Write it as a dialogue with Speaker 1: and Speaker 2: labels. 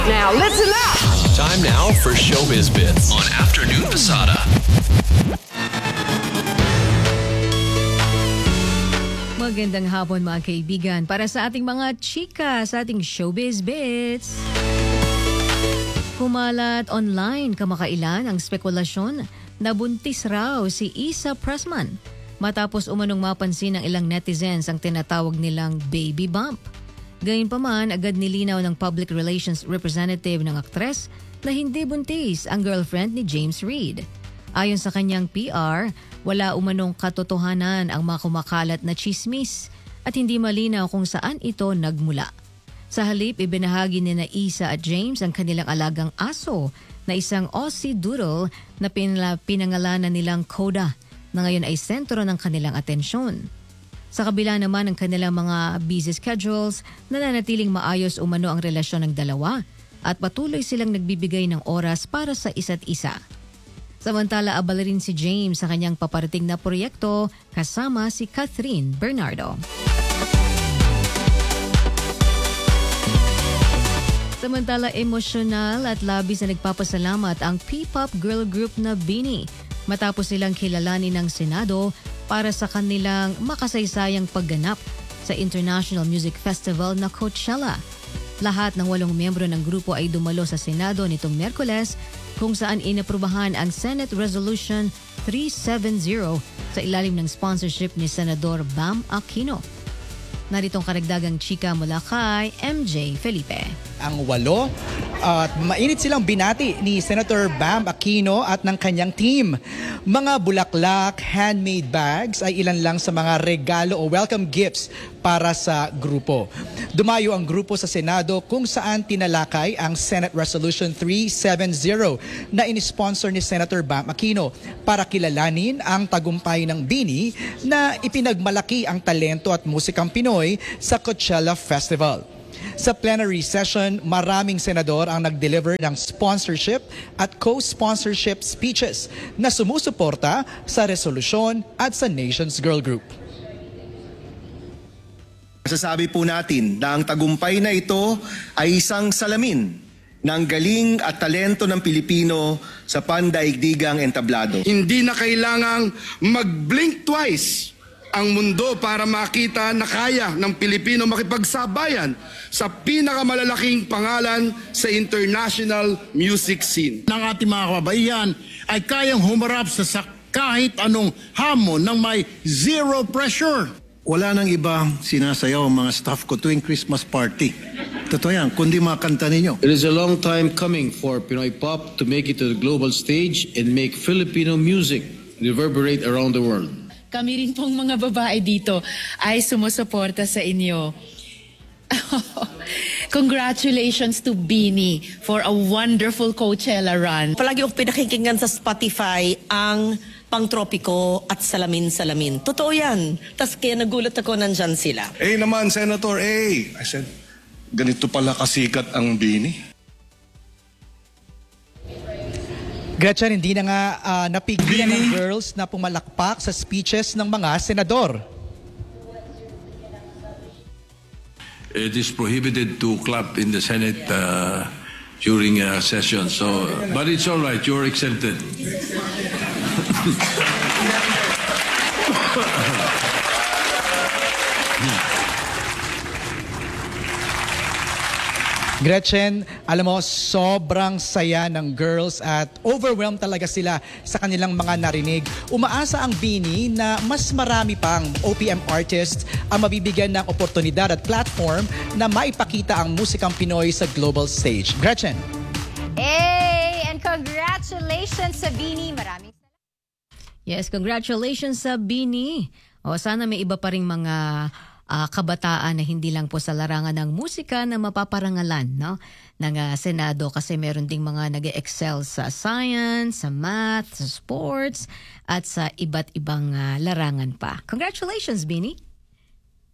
Speaker 1: Now listen up!
Speaker 2: Time now for Showbiz Bits on Afternoon Pasada.
Speaker 3: Magandang hapon mga kaibigan para sa ating mga chika sa ating Showbiz Bits. Kumalat online kamakailan ang spekulasyon na buntis raw si Issa Pressman matapos umanong mapansin ng ilang netizens ang tinatawag nilang baby bump. Gayunpaman, agad nilinaw ng public relations representative ng aktres na hindi buntis ang girlfriend ni James Reid. Ayon sa kanyang PR, wala umanong katotohanan ang mga kumakalat na chismis at hindi malinaw kung saan ito nagmula. Sa halip, ibinahagi ni na Issa at James ang kanilang alagang aso na isang Aussie Doodle na pinangalanan nilang Coda na ngayon ay sentro ng kanilang atensyon. Sa kabila naman ng kanilang mga busy schedules, nananatiling maayos umano ang relasyon ng dalawa at patuloy silang nagbibigay ng oras para sa isa't isa. Samantala, abala rin si James sa kanyang paparating na proyekto kasama si Catherine Bernardo. Samantala, emosyonal at labis na nagpapasalamat ang P-pop girl group na BINI matapos silang kilalanin ng Senado para sa kanilang makasaysayang pagganap sa International Music Festival na Coachella. Lahat ng 8 miyembro ng grupo ay dumalo sa Senado nitong Miyerkules kung saan inaprubahan ang Senate Resolution 370 sa ilalim ng sponsorship ni Senador Bam Aquino. Naritong karagdagang chika mula kay MJ Felipe.
Speaker 4: Ang 8 at mainit silang binati ni Senator Bam Aquino at ng kanyang team. Mga bulaklak, handmade bags ay ilan lang sa mga regalo o welcome gifts para sa grupo. Dumayo ang grupo sa Senado kung saan tinalakay ang Senate Resolution 370 na inisponsor ni Senator Bam Aquino para kilalanin ang tagumpay ng BINI na ipinagmalaki ang talento at musikang Pinoy sa Coachella Festival. Sa plenary session, maraming senador ang nag-deliver ng sponsorship at co-sponsorship speeches na sumusuporta sa resolusyon at sa Nations Girl Group.
Speaker 5: Masasabi po natin na ang tagumpay na ito ay isang salamin ng galing at talento ng Pilipino sa pandaigdigang entablado.
Speaker 6: Hindi na kailangang mag-blink twice ang mundo para makita na kaya ng Pilipino makipagsabayan sa pinakamalalaking pangalan sa international music scene.
Speaker 7: Ng ating mga kababaihan ay kayang humarap sa kahit anong hamon ng may zero pressure.
Speaker 8: Wala nang iba sinasayaw ang mga staff ko tuwing Christmas party. Totoo yan, kundi mga kanta ninyo.
Speaker 9: It is a long time coming for Pinoy pop to make it to the global stage and make Filipino music reverberate around the world.
Speaker 10: Kami rin pong mga babae dito ay sumusuporta sa inyo. Congratulations to BINI for a wonderful Coachella run.
Speaker 11: Palagi akong pinakikinggan sa Spotify ang Pangtropiko at Salamin-Salamin. Totoo yan. Tapos kaya nagulat ako nandyan sila.
Speaker 6: Naman, Senator, I said, ganito pala kasikat ang BINI.
Speaker 4: Gretchen, hindi na nga napigilan ng girls na pumalakpak sa speeches ng mga senador.
Speaker 9: It is prohibited to clap in the Senate during a session. So, but it's all right. You're exempted.
Speaker 4: Gretchen, alam mo, sobrang saya ng girls at overwhelmed talaga sila sa kanilang mga narinig. Umaasa ang BINI na mas marami pang OPM artists ang mabibigyan ng oportunidad at platform na maipakita ang musikang Pinoy sa global stage. Gretchen.
Speaker 12: Hey! And congratulations sa BINI. Maraming salamat.
Speaker 3: Yes, congratulations sa BINI. O sana may iba pa ring mga kabataan na hindi lang po sa larangan ng musika na mapaparangalan ng Senado kasi meron ding mga nag-excel sa science, sa math, sa sports at sa iba't ibang larangan pa. Congratulations, BINI!